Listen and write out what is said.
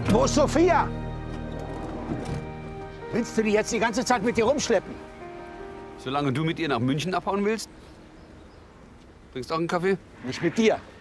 Wo ist Sophia? Willst du die jetzt die ganze Zeit mit dir rumschleppen? Solange du mit ihr nach München abhauen willst? Trinkst du auch einen Kaffee? Nicht mit dir.